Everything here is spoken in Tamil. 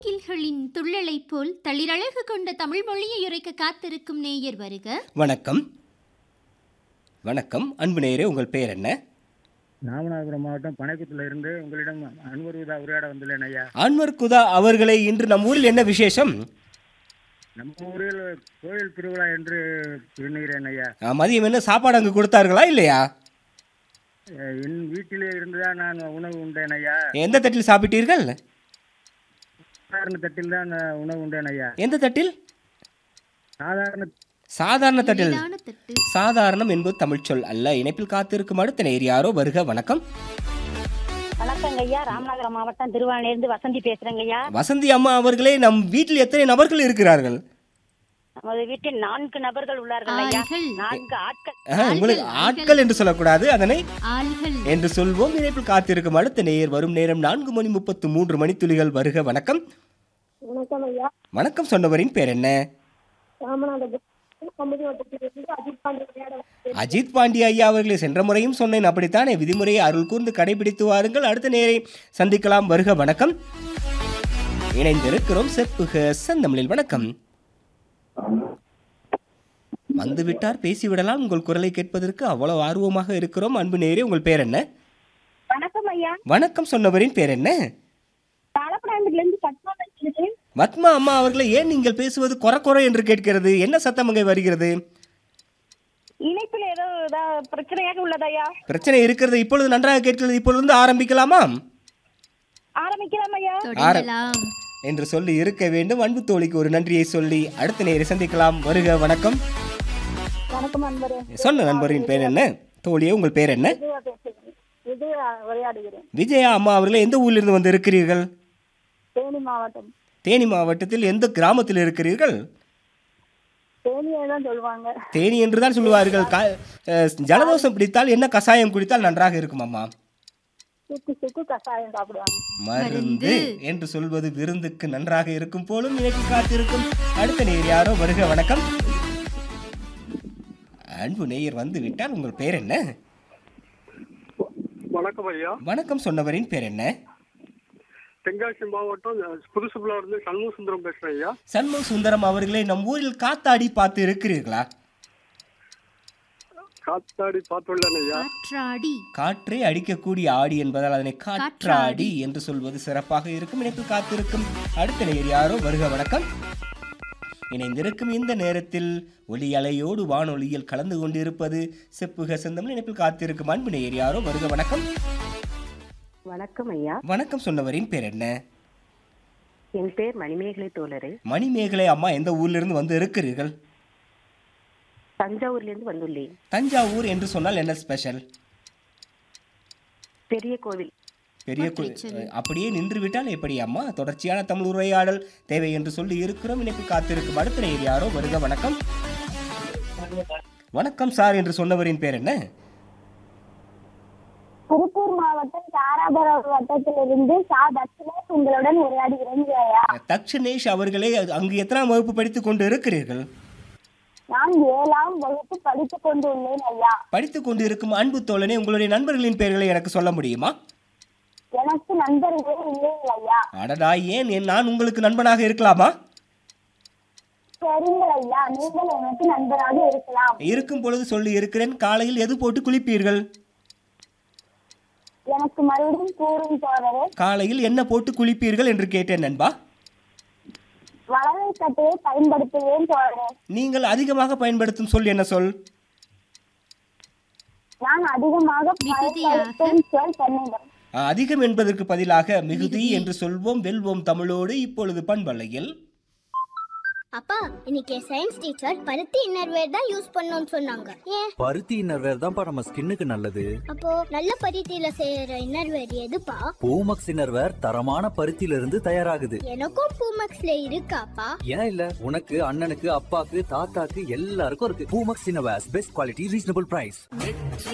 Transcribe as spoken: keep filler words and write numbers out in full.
கில்களின் துள்ளலை போல் தளிரழகு கொண்ட தமிழ் மொழியை உரைக்க காத்திருக்கும் நேயர் வருக. வணக்கம். வணக்கம் அன்பு நேயரே, உங்கள் பெயர் என்ன? ராமநாதபுரம் மாவட்டம் பனைக்குத்துல இருந்து உங்களிடம் அன்வர் உதா உரையாட வந்துள்ளேன் ஐயா. அன்வர் குதா அவர்களே, இன்று நம் ஊரில் என்ன விசேஷம்? நம்ம ஊரில் கோயில் திருவிழா என்று எண்ணுகிறேன் ஐயா. ஆ, மதியம் என்ன சாப்பாடு அங்கு கொடுத்தார்களா இல்லையா? அஹ் என் வீட்டிலே இருந்துதான் நான் உணவு உண்டேன் ஐயா. எந்த தட்டில் சாப்பிட்டீர்கள்? சாதாரண தட்டில் தான் நான் உணவு உண்டேன் ஐயா. எந்த தட்டில்? சாதாரண சாதாரண தட்டில். இதான தட்டு. சாதாரணம் என்பது தமிழ் சொல் அல்ல. இணைப்பில் காத்திருக்கும் அடுத்த நேயர் யாரோ வருக. வணக்கம். வணக்கங்க ஐயா. ராமநாதபுரம் மாவட்டம் திருவாரூர்லேருந்து வசந்தி பேசுறேங்க ஐயா. வசந்தி அம்மா அவர்களே, நம் வீட்டில் எத்தனை நபர்கள் இருக்கிறார்கள்? நமது வீட்டில் நான்கு நபர்கள் உள்ளார்கள் ஐயா. ஆள்கள். நான்கு ஆட்கள். ஆஹா, உங்களுக்கு ஆட்கள் என்று சொல்லக்கூடாது, அதனை ஆள்கள். என்று சொல்வோம். இணைப்பில் காத்திருக்கும் அடுத்த நேயர் வரும் நேரம் நான்கு மணி முப்பத்து மூன்று மணித்துளிகள். வருக. வணக்கம். வணக்கம் ஐயா. வணக்கம் சொன்னவரின் பேர் என்ன? ராமநாதபுரம் அஜித் பாண்டிய ஐயா அவர்களே, சென்ற முறையும் சொன்னேன் அப்படித்தானே? விதிமுறையை அருள் கூர்ந்து கடைபிடித்து வாருங்கள். அடுத்த நேரை சந்திக்கலாம். வருக. வணக்கம். இணைந்திருக்கிறோம் செப்புக செந்தமிழில். வணக்கம். வந்துவிட்டார், பேசிவிடலாம். உங்கள் குரலை கேட்பதற்கு அவ்வளவு ஆர்வமாக இருக்கிறோம். அன்பு நேரே, உங்கள் பேர் என்ன? வணக்கம் ஐயா. வணக்கம் சொன்னவரின் பேர் என்ன? தாளப்படாண்டிலிருந்து பத்மா பேசுகிறேன். பத்மா அம்மா அவர்களே, ஏன் நீங்கள் பேசுவது கொர கொர என்று கேட்கிறது? என்ன சத்தம் அங்கே வருகிறது? இணைப்பில் ஏதோ இதா- பிரச்சனையாக உள்ளது ஐயா. பிரச்சனை இருக்கிறது. இப்பொழுது நன்றாக கேட்கிறது. இப்பொழுது ஆரம்பிக்கலாமா ஆரம்பிக்கலாம் ஐயா. தொடங்கலாம். என்று சொல்லி இருக்க வேண்டும். அன்பு தோழிக்கு ஒரு நன்றியை சொல்லி அடுத்த நேரை சந்திக்கலாம். வருக. வணக்கம். வணக்கம் அன்பரே. சொன்ன நண்பரின் பேர் என்ன? தோழியே, உங்கள் பேர் என்ன? விஜயா பேசுகிறேன். விஜயா உரையாடுகிறேன். விஜயா அம்மா அவர்களே, எந்த ஊரிலிருந்து வந்து இருக்கிறீர்கள்? தேனி மாவட்டம். தேனி மாவட்டத்தில் எந்த கிராமத்தில் இருக்கிறீர்கள்? தேனியை தான் சொல்லுவாங்க. தேனி என்றுதான் சொல்லுவார்கள். கா- அஹ், ஜலதோஷம் பிடித்தால் என்ன கசாயம் குடித்தால் நன்றாக இருக்கும் அம்மா? சுக்கு சுக்கு கஷாயம் சாப்பிடுவாங்க. மருந்து என்று சொல்வது விருந்துக்கு நன்றாக இருக்கும் போலும். எனக்கு காத்திருக்கும் அடுத்த நேயர் யாரோ வருக. வணக்கம். அன்பு நேயர் வந்து விட்டால். உங்கள் பேர் என்ன? வணக்கம் ஐயா. வணக்கம் சொன்னவரின் பேர் என்ன? தென்காசி மாவட்டம் புதுசுப்புல இருந்து சண்முக சுந்தரம் பேசுறேன் ஐயா. சண்முக சுந்தரம் அவர்களே, நம் ஊரில் காத்தாடி பார்த்து இருக்கிறீர்களா? காத்தாடி பார்த்துள்ளேன் ஐயா. காற்றாடி. காற்றே அடிக்கக்கூடிய ஆடி என்பதால் அதனை காற்றாடி என்று சொல்வது சிறப்பாக இருக்கும். இணைப்பில் காத்திருக்கும் அடுத்த நேயர் யாரோ வருக. வணக்கம். இணைந்திருக்கும் இந்த நேரத்தில் ஒலி அலையோடு வானொலியில் கலந்து கொண்டிருப்பது செப்புக செந்தமிழ். இணைப்பில் காத்திருக்கும் அன்பு நேயர் யாரோ வருக. வணக்கம். வணக்கம் ஐயா. வணக்கம் சொன்னவரின் பேர் என்ன? என் பேர் மணிமேகலை தோழரே. மணிமேகலை அம்மா, எந்த ஊரிலிருந்து வந்து இருக்கிறீர்கள்? தஞ்சாவூர்லேருந்து வந்துள்ளேன். தஞ்சாவூர் என்று சொன்னால் என்ன ஸ்பெஷல்? பெரிய கோவில். பெரிய கு- அப்படியே நின்று விட்டால் எப்படி அம்மா? தொடர்ச்சியான தமிழ் உரையாடல் தேவை என்று சொல்லி இருக்கிறோம். இணைப்பு காத்திருக்கும் அடுத்த நேயர் யாரோ வருக. வணக்கம். வணக்கம் சார் என்று சொன்னவரின் பேர் என்ன? திருப்பூர் மாவட்டம் தாராபுரம் வட்டத்திலிருந்து சா தட்சிணேஷ் உங்களுடன் உரையாடுகிறேன் ஐயா. தக்ஷனேஷ் அவர்களே, அங்கு எத்தனாம் வகுப்பு படித்துக் கொண்டு இருக்கிறீர்கள்? நான் ஏழாம் வகுப்பு படித்துக் கொண்டு உள்ளேன் ஐயா. படித்துக் கொண்டு இருக்கும் அன்பு தோழனே, உங்களுடைய நண்பர்களின் பெயர்களை எனக்கு சொல்ல முடியுமா? எனக்கு நண்பர்களே இல்லைங்க ஐயா. அடடா, ஏன் என் நான் உங்களுக்கு நண்பனாக இருக்கலாமா? சரிங்க ஐயா, நீங்கள் எனக்கு நண்பராக இருக்கலாம். இருக்கும் பொழுது சொல்லி இருக்கிறேன். காலையில் எது போட்டு குளிப்பீர்கள்? எனக்கு மறுபடியும் கூறும் தோழரே. காலையில் என்ன போட்டு குளிப்பீர்கள் என்று கேட்டேன் நண்பா. வளரை கட்டையை பயன்படுத்துவேன் தோழரே. நீங்கள் அதிகமாக பயன்படுத்தும் சொல் என்ன சொல்? நான் அதிகமாக மிகுதியாக. பயன்படுத்தும் சொல் தென்னைமரம். ஆ, அதிகம் என்பதற்கு பதிலாக மிகுதி என்று சொல்வோம். வெல்வோம் தமிழோடு. இப்பொழுது பண்பலையில் அப்பா, இன்னைக்கு சயின்ஸ் டீச்சர் பருத்தி இன்னர்வேர் தான் யூஸ் பண்ணணும்னு சொன்னாங்க. ஏன்? பருத்தி இன்னர்வேர் தான்ப்பா நம்ம ஸ்கின்னுக்கு நல்லது. அப்போ நல்ல பருத்தியில செய்யற இன்னர்வேர் எதுப்பா? பூமக்ஸ் இன்னர்வேர் தரமான பருத்தியில இருந்து தயாராகுது. எனக்கும் பூமக்ஸ்ல இருக்காப்பா. ஏன் இல்ல, உனக்கு அண்ணனுக்கு அப்பாக்கு தாத்தாக்கு எல்லாருக்கும் இருக்கு. Poomex innerwear, best quality, reasonable price.